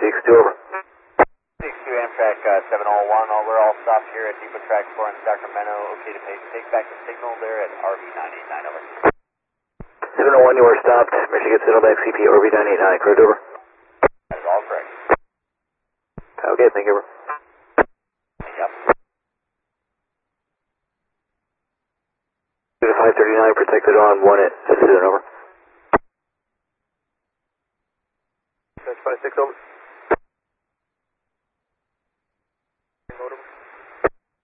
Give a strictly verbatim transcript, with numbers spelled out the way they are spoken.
six two, over. six two Amtrak uh, seven oh one, uh, we're all stopped here at Depot Track four in Sacramento. Okay to take, take back the signal there at R V nine eight nine, over. seven oh one, you are stopped. Michigan Saddleback C P R V nine eight nine, correct, over. That is all correct. Okay, thank you, over. Yep. five thirty-nine, protected on one at Citizen, over. Five six, over.